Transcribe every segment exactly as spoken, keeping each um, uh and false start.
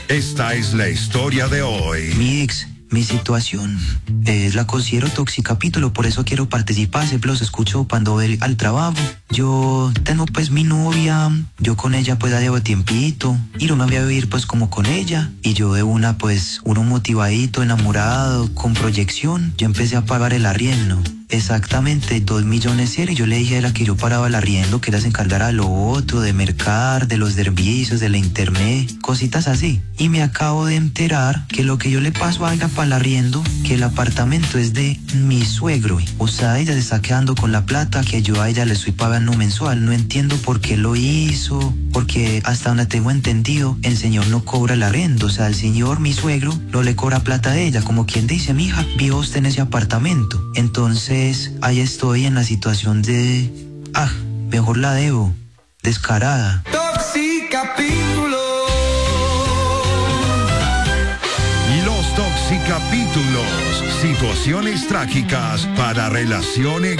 Esta es la historia de hoy. Mi ex, mi situación, eh, la considero toxicapítulo, por eso quiero participar, siempre los escucho cuando voy al trabajo. Yo tengo pues mi novia, yo con ella pues ya llevo tiempito, y no me voy a vivir pues como con ella, y yo de una pues, uno motivadito, enamorado, con proyección, yo empecé a pagar el arriendo. Exactamente, dos millones era, y yo le dije a ella que yo paraba el arriendo, que ella se encargara de lo otro, de mercar, de los servicios, de la internet, cositas así. Y me acabo de enterar que lo que yo le paso a ella para el arriendo, que el apartamento es de mi suegro. O sea, ella se está quedando con la plata que yo a ella le estoy pagando mensual. No entiendo por qué lo hizo, porque hasta donde tengo entendido, el señor no cobra el arriendo. O sea, el señor, mi suegro, no le cobra plata a ella, como quien dice, mija, vive usted en ese apartamento. Entonces, ahí estoy en la situación de, ah, mejor la debo, descarada. Toxicapítulo. Y los toxicapítulos, situaciones trágicas para relaciones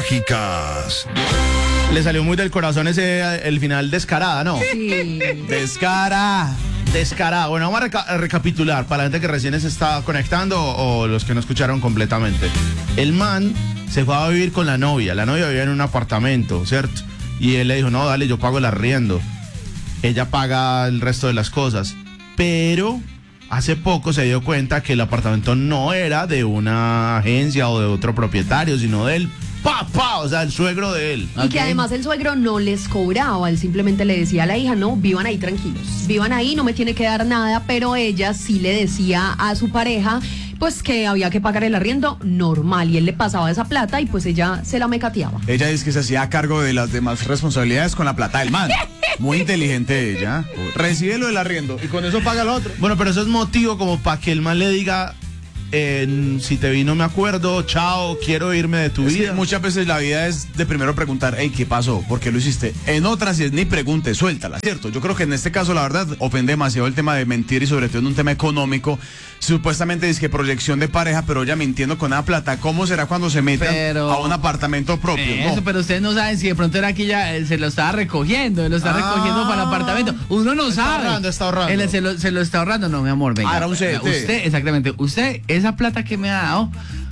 mágicas. Le salió muy del corazón ese, el final descarada, ¿no? Sí. Descara, descarada. Bueno, vamos a, reca- a recapitular para la gente que recién se está conectando o, o los que no escucharon completamente. El man se fue a vivir con la novia. La novia vivía en un apartamento, ¿cierto? Y él le dijo, no, dale, yo pago el arriendo. Ella paga el resto de las cosas. Pero hace poco se dio cuenta que el apartamento no era de una agencia o de otro propietario, sino de él. Papá, o sea, el suegro de él. Y que además el suegro no les cobraba, él simplemente le decía a la hija, no, vivan ahí tranquilos, vivan ahí, no me tiene que dar nada, pero ella sí le decía a su pareja, pues que había que pagar el arriendo normal, y él le pasaba esa plata y pues ella se la mecateaba. Ella dice que se hacía cargo de las demás responsabilidades con la plata del man. Muy inteligente ella. Recibe lo del arriendo y con eso paga el otro. Bueno, pero eso es motivo como para que el man le diga, eh, si te vi no me acuerdo, chao, quiero irme de tu Es vida. que muchas veces la vida es de primero preguntar, hey, ¿qué pasó? ¿Por qué lo hiciste? En otras es ni pregunte, suéltala, ¿cierto? Yo creo que en este caso, la verdad, ofende demasiado el tema de mentir y sobre todo en un tema económico. Supuestamente dice que proyección de pareja, pero ella mintiendo con nada plata. ¿Cómo será cuando se metan Pero- a un apartamento propio? Eso, No. pero ustedes no saben si de pronto era que ella eh, se lo estaba recogiendo, lo está Ah. recogiendo para el apartamento. Uno no Está sabe. ahorrando, está ahorrando. Él se, lo, se lo está ahorrando, no, mi amor, venga. Ah, era un C D T. Usted, exactamente, usted, esa plata que me ha dado,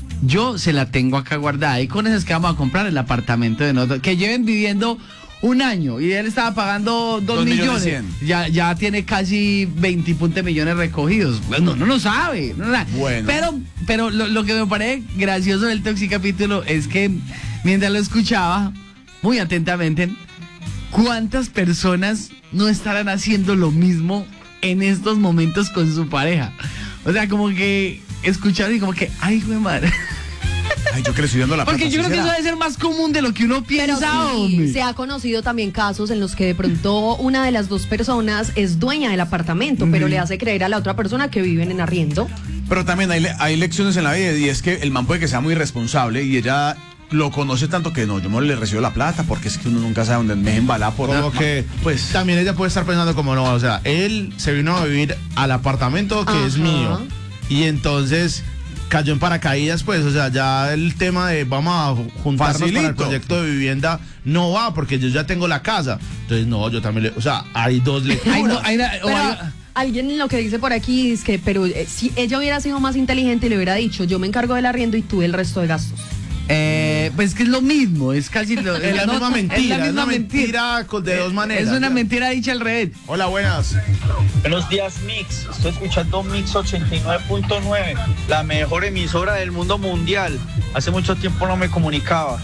yo se la tengo acá guardada. Y con eso es que vamos a comprar el apartamento de nosotros. Que lleven viviendo un año y él estaba pagando dos, Dos millones millones. cien. Ya, ya tiene casi veinte y punto millones recogidos. Bueno, no lo sabe. No lo sabe. Bueno. Pero, pero lo, lo que me parece gracioso del Toxicapítulo es que mientras lo escuchaba, muy atentamente, ¿cuántas personas no estarán haciendo lo mismo en estos momentos con su pareja? O sea, como que escucharon y como que, ay, güey, madre. Ay, yo crecí viendo la plata. Porque yo ¿sí creo que será? eso debe ser más común de lo que uno Pero piensa, sí, hombre. se ha conocido también casos en los que de pronto una de las dos personas es dueña del apartamento, pero le hace creer a la otra persona que viven en arriendo. Pero también hay, le- hay lecciones en la vida y es que el man puede que sea muy responsable y ella lo conoce tanto que no, yo no le recibo la plata porque es que uno nunca sabe dónde me embala por Como nada. que Pues también ella puede estar pensando como no, o sea, él se vino a vivir al apartamento que es Ajá. mío y entonces cayó en paracaídas, pues, o sea, ya el tema de vamos a juntarnos para el Facilito. proyecto de vivienda no va porque yo ya tengo la casa. Entonces, no, yo también le, o sea, hay dos lecturas. Ay, no, hay una- o Pero hay- alguien lo que dice por aquí es que, pero eh, si ella hubiera sido más inteligente y le hubiera dicho, yo me encargo del arriendo y tú el resto de gastos. Eh, pues que es lo mismo, es casi lo, Es la no, misma mentira, es la es misma una mentira mentira con- de dos maneras. Es una Ya. mentira dicha al revés. Hola, buenas. Buenos días, Mix. Estoy escuchando Mix ochenta y nueve punto nueve, la mejor emisora del mundo mundial. Hace mucho tiempo no me comunicaba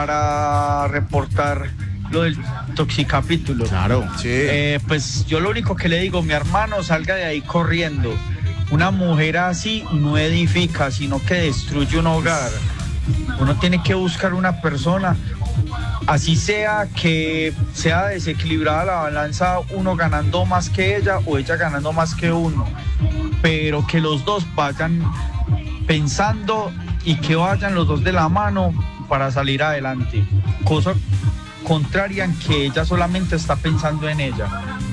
para reportar lo del Toxicapítulo. Claro. sí. Eh, pues yo lo único que le digo, mi hermano, salga de ahí corriendo. Una mujer así no edifica, sino que destruye un hogar. Uno tiene que buscar una persona, así sea que sea desequilibrada la balanza, uno ganando más que ella o ella ganando más que uno, pero que los dos vayan pensando y que vayan los dos de la mano para salir adelante. Cosa contraria en que ella solamente está pensando en ella.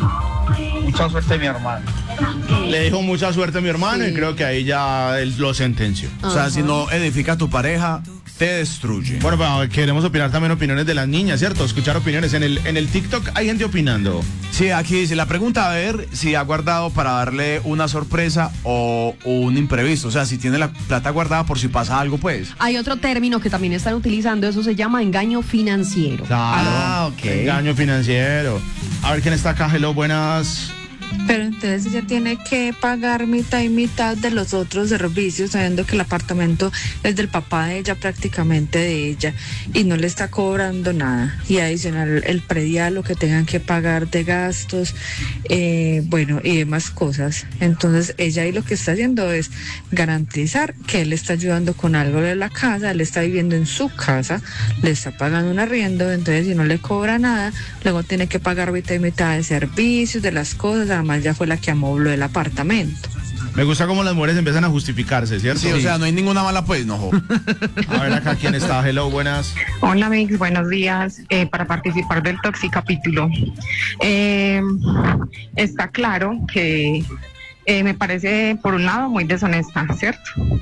Mucha suerte, mi hermano. Le dijo mucha suerte a mi hermano Sí. y creo que ahí ya él lo sentenció. O sea, Ajá. si no edifica a tu pareja, te destruye. Bueno, pero queremos opinar también opiniones de las niñas, ¿cierto? Escuchar opiniones. En el, en el TikTok hay gente opinando. Sí, aquí dice la pregunta, a ver si ha guardado para darle una sorpresa o un imprevisto. O sea, si tiene la plata guardada por si pasa algo, pues. Hay otro término que también están utilizando, eso se llama engaño financiero. Claro. Ah, ok. Engaño financiero. A ver quién está acá. Hello, buenas. Pero entonces ella tiene que pagar mitad y mitad de los otros servicios, sabiendo que el apartamento es del papá de ella, prácticamente de ella, y no le está cobrando nada. Y adicional el predial, lo que tengan que pagar de gastos, eh, bueno, y demás cosas. Entonces ella ahí lo que está haciendo es garantizar que él está ayudando con algo de la casa, él está viviendo en su casa, le está pagando un arriendo, entonces si no le cobra nada, luego tiene que pagar mitad y mitad de servicios, de las cosas, además ya fue la que amobló el apartamento. Me gusta cómo las mujeres empiezan a justificarse, ¿cierto? Sí, o sea, no hay ninguna mala, pues, no. jo. A ver acá quién está. Hello, buenas. Hola, Mix, buenos días. Eh, para participar del Toxicapítulo. Eh, está claro que eh, me parece, por un lado, muy deshonesta, ¿cierto?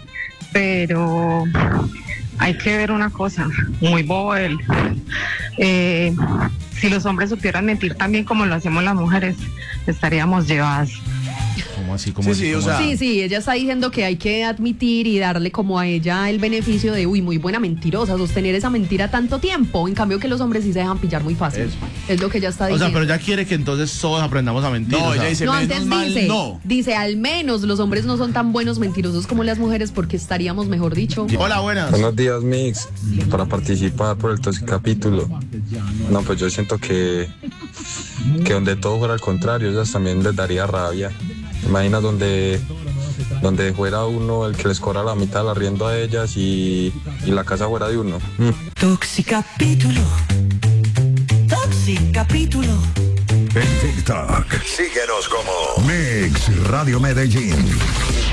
Pero hay que ver una cosa, muy bobo él. Eh, si los hombres supieran mentir tan bien como lo hacemos las mujeres, estaríamos llevadas. ¿Cómo así? ¿Cómo Sí, así? sí, o ¿Cómo sea- así? Sí, sí, ella está diciendo que hay que admitir y darle como a ella el beneficio de, uy, muy buena mentirosa, sostener esa mentira tanto tiempo. En cambio que los hombres sí se dejan pillar muy fácil. Eso. Es lo que ella está O sea, diciendo. pero ya quiere que entonces todos aprendamos a mentir. No, o sea. ella dice, No, menos antes mal, dice, no. dice, al menos los hombres no son tan buenos mentirosos como las mujeres porque estaríamos, mejor dicho. Hola, buenas. Buenos días, Mix. Para participar por el Toxicapítulo. No, pues yo siento que, que donde todo fuera al contrario, ellas también les daría rabia. Imagina donde, donde fuera uno el que les cobra la mitad del arriendo a ellas y, y la casa fuera de uno. Mm. Toxicapítulo. Toxicapítulo. En TikTok, síguenos como Mix Radio Medellín.